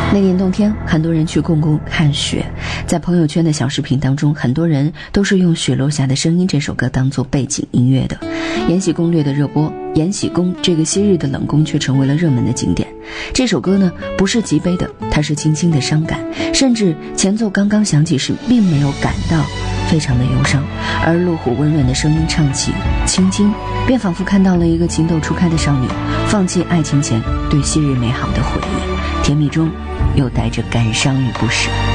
那年冬天，很多人去故宫看雪，在朋友圈的小视频当中，很多人都是用《雪落下的声音》这首歌当做背景音乐的。《延禧攻略》的热播，延禧宫这个昔日的冷宫却成为了热门的景点。这首歌呢，不是极悲的，它是轻轻的伤感，甚至前奏刚刚响起时并没有感到非常的忧伤，而陆虎温润的声音唱起青青，便仿佛看到了一个情窦初开的少女放弃爱情前对昔日美好的回忆，甜蜜中又带着感伤与不舍。